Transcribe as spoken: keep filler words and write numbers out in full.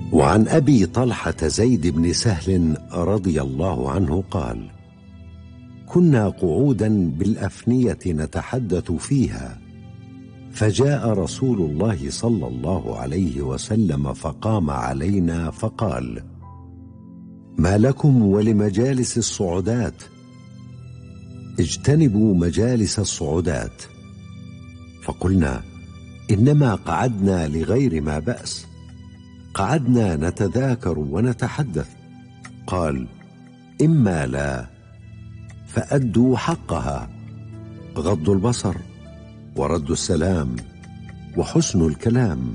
وعن أبي طلحة زيد بن سهل رضي الله عنه قال: كنا قعودا بالأفنية نتحدث فيها، فجاء رسول الله صلى الله عليه وسلم فقام علينا فقال: ما لكم ولمجالس الصعودات؟ اجتنبوا مجالس الصعودات. فقلنا: إنما قعدنا لغير ما بأس، قعدنا نتذاكر ونتحدث. قال: إما لا، فأدوا حقها: غض البصر، ورد السلام، وحسن الكلام.